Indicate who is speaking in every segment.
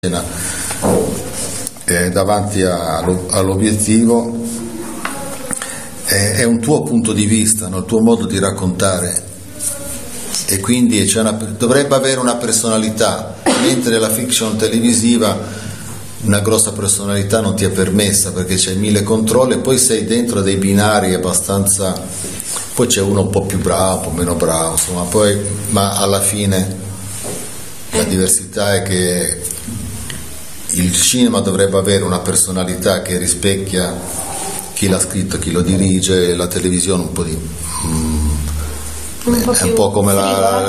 Speaker 1: davanti all'obiettivo, è un tuo punto di vista, no? Il tuo modo di raccontare, e quindi dovrebbe avere una personalità, mentre la fiction televisiva una grossa personalità non ti è permessa, perché c'è 1000 controlli e poi sei dentro dei binari abbastanza, poi c'è uno un po' più bravo, un po' meno bravo, insomma, ma alla fine la diversità è che il cinema dovrebbe avere una personalità che rispecchia chi l'ha scritto, chi lo dirige, la televisione un po' di è un po' come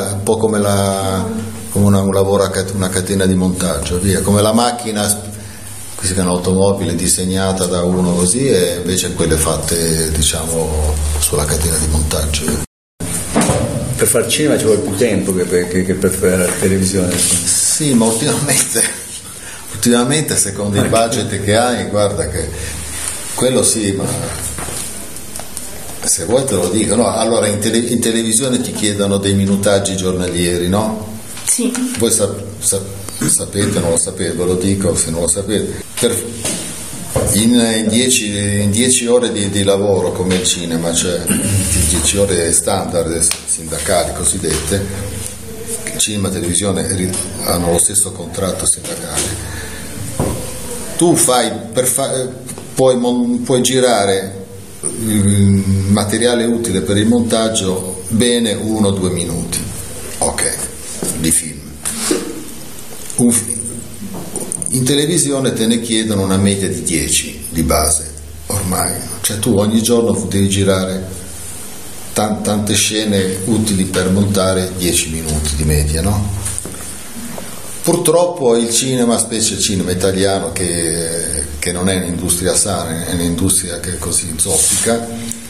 Speaker 1: un lavoro una catena di montaggio, via, come la macchina, qui si chiama automobile, disegnata da uno così, e invece quelle fatte, diciamo, sulla catena di montaggio.
Speaker 2: Per fare cinema ci vuole più tempo che per fare la televisione.
Speaker 1: Sì, ma ultimamente secondo il budget che hai, guarda che quello sì, ma se vuoi te lo dico, no? Allora in televisione ti chiedono dei minutaggi giornalieri, no?
Speaker 3: Sì.
Speaker 1: Voi sapete, non lo sapete, ve lo dico se non lo sapete. In 10 ore di lavoro come il cinema, cioè 10 ore standard sindacali cosiddette, cinema e televisione hanno lo stesso contratto sindacale. Tu puoi girare materiale utile per il montaggio bene 1-2 minuti, ok, di film. In televisione te ne chiedono una media di 10 di base ormai, cioè tu ogni giorno devi girare tante scene utili per montare 10 minuti di media, no? Purtroppo il cinema, specie il cinema italiano, che non è un'industria sana, è un'industria che è così zoppica,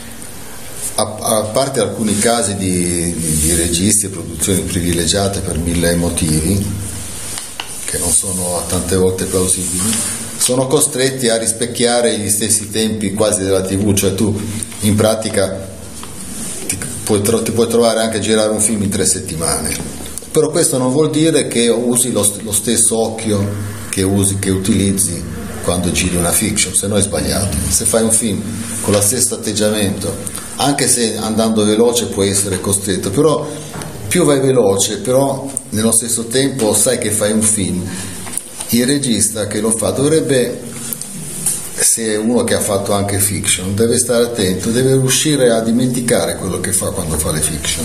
Speaker 1: a parte alcuni casi di registi e produzioni privilegiate per 1000 motivi, che non sono tante volte plausibili, sono costretti a rispecchiare gli stessi tempi quasi della TV, cioè tu in pratica ti puoi trovare anche a girare un film in 3 settimane. Però questo non vuol dire che usi lo stesso occhio che utilizzi quando giri una fiction, se no è sbagliato. Se fai un film con lo stesso atteggiamento, anche se andando veloce puoi essere costretto, però più vai veloce, però nello stesso tempo sai che fai un film. Il regista che lo fa dovrebbe, se è uno che ha fatto anche fiction, deve stare attento, deve riuscire a dimenticare quello che fa quando fa le fiction.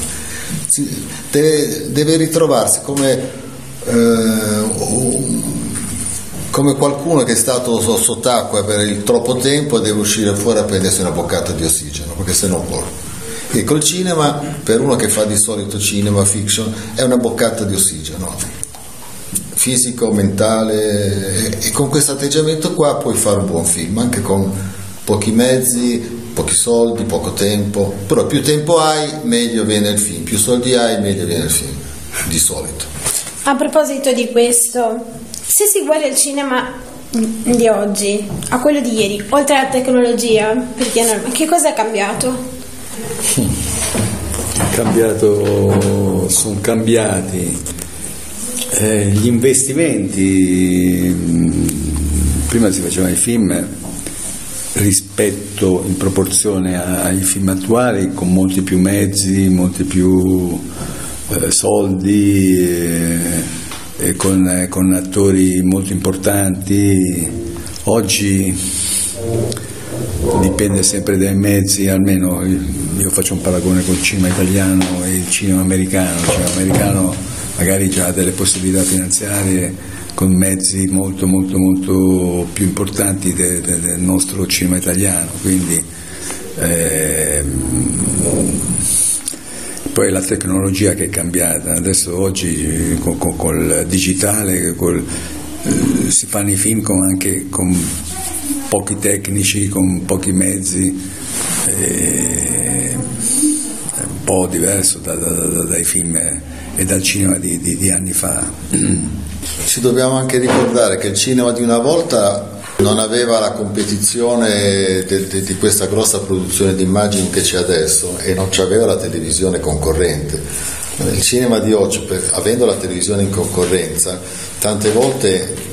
Speaker 1: Deve ritrovarsi come qualcuno che è stato sott'acqua per il troppo tempo e deve uscire fuori a prendersi una boccata di ossigeno, perché se no può. E col cinema, per uno che fa di solito cinema fiction, è una boccata di ossigeno fisico, mentale, e con questo atteggiamento qua puoi fare un buon film anche con pochi mezzi, pochi soldi, poco tempo, però più tempo hai meglio viene il film, più soldi hai meglio viene il film, di solito.
Speaker 3: A proposito di questo, se si guarda il cinema di oggi a quello di ieri, oltre alla tecnologia, perché che cosa è cambiato?
Speaker 2: Sono cambiati gli investimenti. Prima si facevano i film rispetto in proporzione ai film attuali con molti più mezzi, molti più soldi, e con attori molto importanti. Oggi dipende sempre dai mezzi, almeno io faccio un paragone col cinema italiano e il cinema americano. Il cinema americano magari già ha delle possibilità finanziarie con mezzi molto molto molto più importanti del nostro cinema italiano, quindi poi la tecnologia che è cambiata adesso, oggi col digitale si fanno i film anche con pochi tecnici, con pochi mezzi, è un po' diverso dai film e dal cinema di anni fa.
Speaker 1: Ci dobbiamo anche ricordare che il cinema di una volta non aveva la competizione di questa grossa produzione di immagini che c'è adesso, e non c'aveva la televisione concorrente. Il cinema di oggi, avendo la televisione in concorrenza, tante volte